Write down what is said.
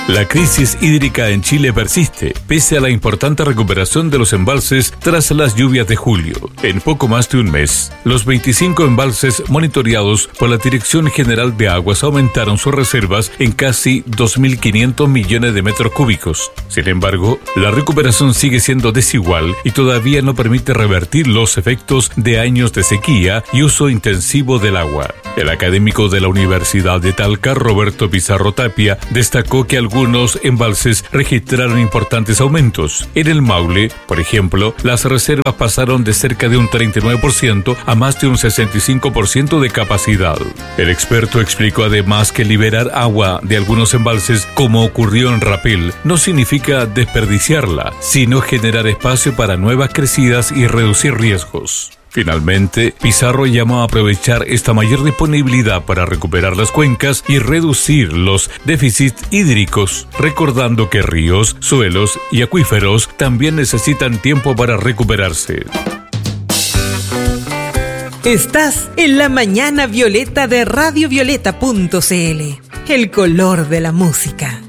La crisis hídrica en Chile persiste, pese a la importante recuperación de los embalses tras las lluvias de julio. En poco más de un mes, los 25 embalses monitoreados por la Dirección General de Aguas aumentaron sus reservas en casi 2.500 millones de metros cúbicos. Sin embargo, la recuperación sigue siendo desigual y todavía no permite revertir los efectos de años de sequía y uso intensivo del agua. El académico de la Universidad de Talca, Roberto Pizarro Tapia, destacó que algunos embalses registraron importantes aumentos. En el Maule, por ejemplo, las reservas pasaron de cerca de un 39% a más de un 65% de capacidad. El experto explicó además que liberar agua de algunos embalses, como ocurrió en Rapel, no significa desperdiciarla, sino generar espacio para nuevas crecidas y reducir riesgos. Finalmente, Pizarro llamó a aprovechar esta mayor disponibilidad para recuperar las cuencas y reducir los déficits hídricos, recordando que ríos, suelos y acuíferos también necesitan tiempo para recuperarse. Estás en la mañana violeta de radiovioleta.cl, el color de la música.